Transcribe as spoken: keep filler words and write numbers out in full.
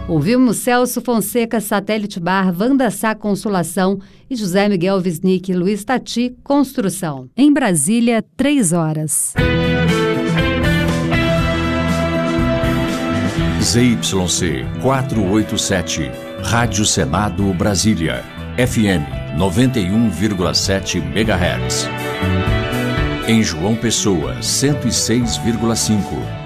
Ouvimos Celso Fonseca, Satélite Bar, Wanda Sá, Consolação e José Miguel Wisnik, Luiz Tati, Construção. Em Brasília, três horas. Z Y C quatrocentos e oitenta e sete, Rádio Senado Brasília, F M noventa e um vírgula sete megahertz. Em João Pessoa, cento e seis vírgula cinco.